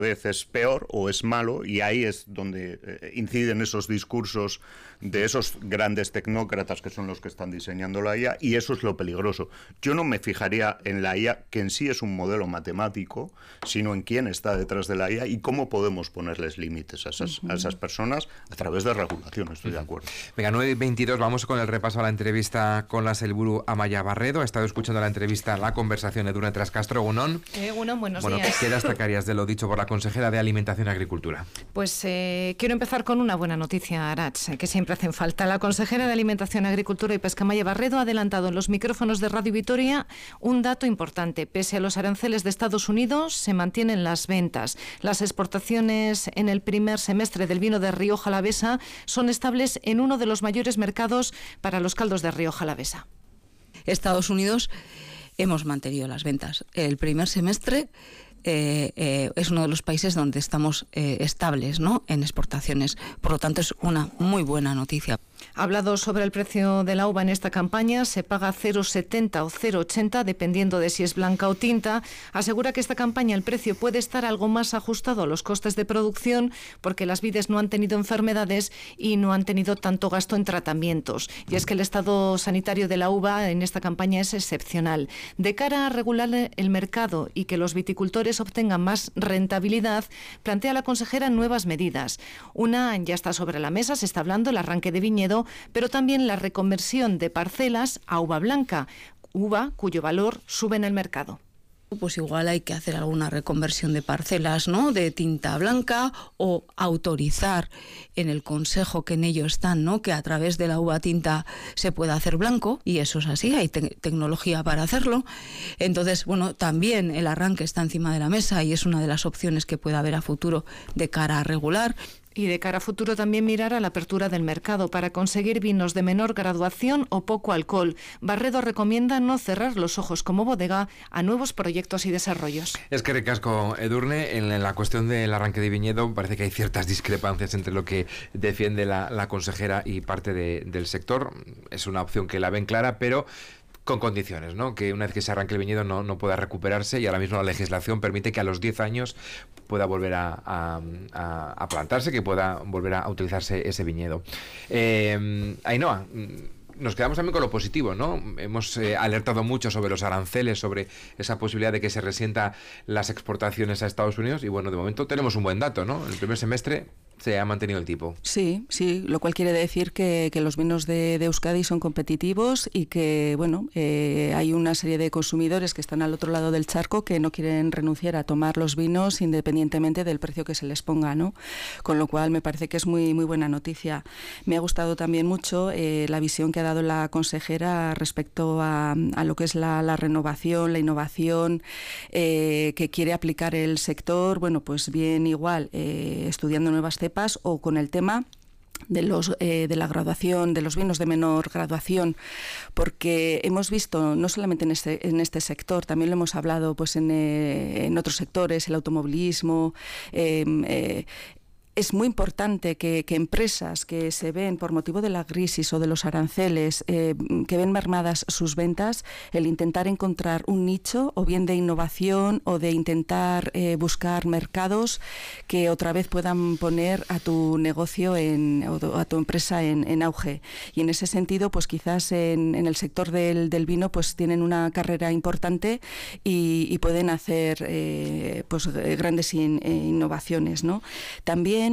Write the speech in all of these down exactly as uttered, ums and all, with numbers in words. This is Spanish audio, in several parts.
vez es peor o es malo, y ahí es donde eh, inciden esos discursos de esos grandes tecnócratas que son los que están diseñando la I A, y eso es lo peligroso. Yo no me fijaría en la I A, que en sí es un modelo matemático, sino en quién está detrás de la I A y cómo podemos ponerles límites a esas, uh-huh. a esas personas a través de regulación, estoy uh-huh. de acuerdo. Venga, nueve y veintidós, vamos con el repaso a la entrevista con la Sailburu Amaia Barredo. Ha estado escuchando la entrevista, la conversación de Edurne Trascastro. Egunon. Egunon, buenos bueno, días. ¿Qué destacarías de lo dicho por la consejera de Alimentación y Agricultura? Pues eh, quiero empezar con una buena noticia, Arach, que siempre hacen falta. La consejera de Alimentación, Agricultura y Pesca, Amaia Barredo, ha adelantado en los micrófonos de Radio Vitoria un dato importante. Pese a los aranceles de Estados Unidos, se mantienen las ventas. Las exportaciones en el primer semestre del vino de Rioja Alavesa son estables en uno de los mayores mercados para los caldos de Rioja Alavesa. Estados Unidos hemos mantenido las ventas. El primer semestre eh, eh, es uno de los países donde estamos eh, estables, ¿no?, en exportaciones. Por lo tanto, es una muy buena noticia. Ha hablado sobre el precio de la uva en esta campaña. Se paga cero coma setenta o cero coma ochenta, dependiendo de si es blanca o tinta. Asegura que esta campaña el precio puede estar algo más ajustado a los costes de producción, porque las vides no han tenido enfermedades y no han tenido tanto gasto en tratamientos. Y es que el estado sanitario de la uva en esta campaña es excepcional. De cara a regular el mercado y que los viticultores obtengan más rentabilidad, plantea la consejera nuevas medidas. Una ya está sobre la mesa, se está hablando del arranque de viñedo, pero también la reconversión de parcelas a uva blanca, uva cuyo valor sube en el mercado. Pues igual hay que hacer alguna reconversión de parcelas, ¿no?, de tinta blanca, o autorizar en el consejo que en ello están, ¿no?, que a través de la uva tinta se pueda hacer blanco, y eso es así, hay te- tecnología para hacerlo. Entonces, bueno, también el arranque está encima de la mesa y es una de las opciones que puede haber a futuro de cara a regular. Y de cara a futuro también mirar a la apertura del mercado para conseguir vinos de menor graduación o poco alcohol. Barredo recomienda no cerrar los ojos como bodega a nuevos proyectos y desarrollos. Es que recasco, Edurne, en la cuestión del arranque de viñedo parece que hay ciertas discrepancias entre lo que defiende la, la consejera y parte de, del sector. Es una opción que la ven clara, pero con condiciones, ¿no?, que una vez que se arranque el viñedo no, no pueda recuperarse, y ahora mismo la legislación permite que a los diez años pueda volver a, a, a, a plantarse, que pueda volver a utilizarse ese viñedo. Eh, Ainhoa, nos quedamos también con lo positivo, ¿no? Hemos eh, alertado mucho sobre los aranceles, sobre esa posibilidad de que se resienta las exportaciones a Estados Unidos, y bueno, de momento tenemos un buen dato, ¿no? El primer semestre se ha mantenido el tipo. Sí, sí, lo cual quiere decir que, que los vinos de, de Euskadi son competitivos y que, bueno, eh, hay una serie de consumidores que están al otro lado del charco que no quieren renunciar a tomar los vinos independientemente del precio que se les ponga, ¿no? Con lo cual me parece que es muy, muy buena noticia. Me ha gustado también mucho eh, la visión que ha dado la consejera respecto a, a lo que es la, la renovación, la innovación eh, que quiere aplicar el sector, bueno, pues bien igual, eh, estudiando nuevas cepas o con el tema de los eh, de la graduación, de los vinos de menor graduación, porque hemos visto, no solamente en este, en este sector, también lo hemos hablado pues en, eh, en otros sectores, el automovilismo, eh, eh, es muy importante que, que empresas que se ven por motivo de la crisis o de los aranceles, eh, que ven mermadas sus ventas, el intentar encontrar un nicho o bien de innovación o de intentar eh, buscar mercados que otra vez puedan poner a tu negocio en, o a tu empresa en, en auge. Y en ese sentido, pues quizás en, en el sector del, del vino pues tienen una carrera importante y, y pueden hacer eh, pues grandes in, eh, innovaciones, ¿no? También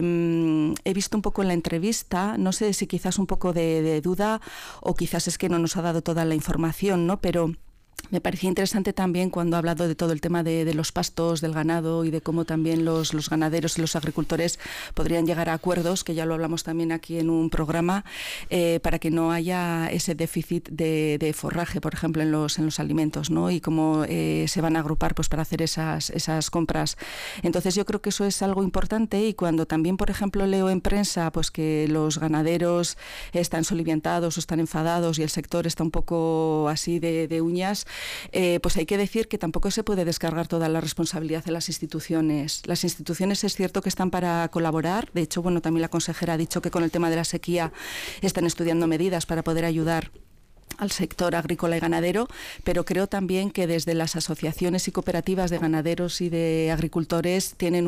Eh, he visto un poco en la entrevista, no sé si quizás un poco de, de duda o quizás es que no nos ha dado toda la información, ¿no? Pero me parecía interesante también cuando ha hablado de todo el tema de, de los pastos, del ganado y de cómo también los, los ganaderos y los agricultores podrían llegar a acuerdos, que ya lo hablamos también aquí en un programa, eh, para que no haya ese déficit de, de forraje, por ejemplo, en los, en los alimentos, ¿no? Y cómo eh, se van a agrupar pues para hacer esas, esas compras. Entonces yo creo que eso es algo importante, y cuando también, por ejemplo, leo en prensa pues que los ganaderos están soliviantados o están enfadados y el sector está un poco así de, de uñas, Eh, pues hay que decir que tampoco se puede descargar toda la responsabilidad en las instituciones. Las instituciones es cierto que están para colaborar. De hecho, bueno, también la consejera ha dicho que con el tema de la sequía están estudiando medidas para poder ayudar al sector agrícola y ganadero, pero creo también que desde las asociaciones y cooperativas de ganaderos y de agricultores tienen